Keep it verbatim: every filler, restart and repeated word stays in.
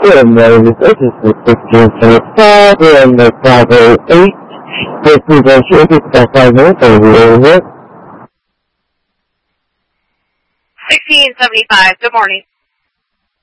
Good morning, this is the sixteen seventy-five, we're in the five oh eight, this is a short, it's about five minutes, over here. sixteen seventy-five, good morning.